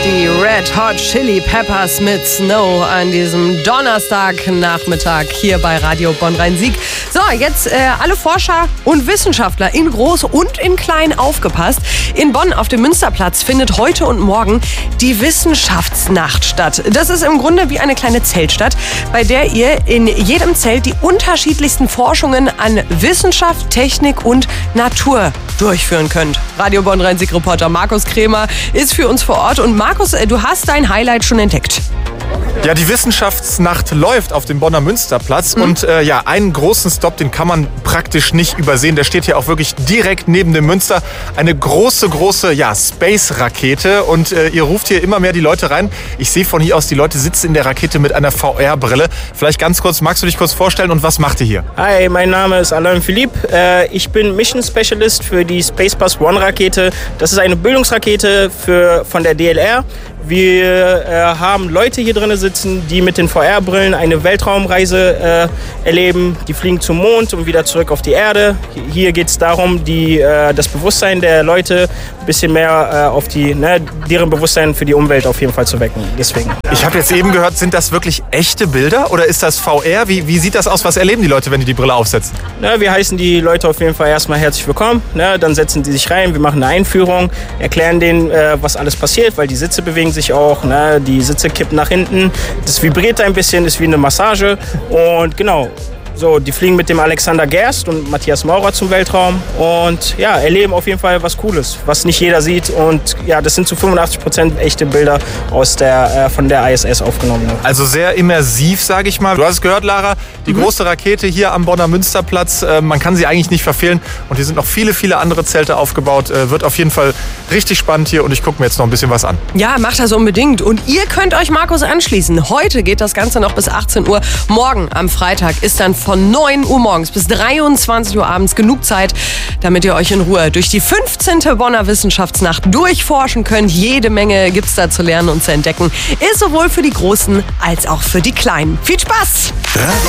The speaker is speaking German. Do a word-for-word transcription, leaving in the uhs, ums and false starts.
Die Red Hot Chili Peppers mit Snow an diesem Donnerstagnachmittag hier bei Radio Bonn-Rhein-Sieg. So, jetzt äh, alle Forscher und Wissenschaftler in groß und in klein aufgepasst. In Bonn auf dem Münsterplatz findet heute und morgen die Wissenschaftsnacht statt. Das ist im Grunde wie eine kleine Zeltstadt, bei der ihr in jedem Zelt die unterschiedlichsten Forschungen an Wissenschaft, Technik und Natur durchführen könnt. Radio Bonn-Rhein-Sieg-Reporter Markus Krämer ist für uns vor Ort. Und Markus, du hast dein Highlight schon entdeckt. Ja, die Wissenschaftsnacht läuft auf dem Bonner Münsterplatz. Mhm. Und äh, ja, einen großen Stop, den kann man praktisch nicht übersehen. Der steht hier auch wirklich direkt neben dem Münster. Eine große, große ja, Space-Rakete. Und äh, ihr ruft hier immer mehr die Leute rein. Ich sehe von hier aus, die Leute sitzen in der Rakete mit einer V R-Brille. Vielleicht ganz kurz, magst du dich kurz vorstellen und was macht ihr hier? Hi, mein Name ist Alain Philippe. Äh, ich bin Mission Specialist für die Spacepass One Rakete. Das ist eine Bildungsrakete für, von der D L R. Wir äh, haben Leute hier drin sitzen, die mit den V R-Brillen eine Weltraumreise äh, erleben. Die fliegen zum Mond und wieder zurück auf die Erde. Hier geht es darum, die, äh, das Bewusstsein der Leute ein bisschen mehr äh, auf die, ne, deren Bewusstsein für die Umwelt auf jeden Fall zu wecken. Deswegen. Ich habe jetzt eben gehört, sind das wirklich echte Bilder oder ist das V R? Wie, wie sieht das aus? Was erleben die Leute, wenn die die Brille aufsetzen? Ne, wir heißen die Leute auf jeden Fall erstmal herzlich willkommen. Ne, dann setzen die sich rein, wir machen eine Einführung, erklären denen, äh, was alles passiert, weil die Sitze bewegen sich auch, ne? Die Sitze kippen nach hinten, das vibriert ein bisschen, ist wie eine Massage und genau, so, die fliegen mit dem Alexander Gerst und Matthias Maurer zum Weltraum und ja, erleben auf jeden Fall was Cooles, was nicht jeder sieht und ja, das sind zu fünfundachtzig Prozent echte Bilder aus der, äh, von der I S S aufgenommen. Also sehr immersiv, sage ich mal. Du hast es gehört, Lara, die mhm. große Rakete hier am Bonner Münsterplatz, äh, man kann sie eigentlich nicht verfehlen und hier sind noch viele, viele andere Zelte aufgebaut. Äh, wird auf jeden Fall richtig spannend hier und ich gucke mir jetzt noch ein bisschen was an. Ja, macht das unbedingt und ihr könnt euch Markus anschließen. Heute geht das Ganze noch bis achtzehn Uhr. Morgen am Freitag ist dann von neun Uhr morgens bis dreiundzwanzig Uhr abends genug Zeit, damit ihr euch in Ruhe durch die fünfzehnte Bonner Wissenschaftsnacht durchforschen könnt. Jede Menge gibt's da zu lernen und zu entdecken. Ist sowohl für die Großen als auch für die Kleinen. Viel Spaß!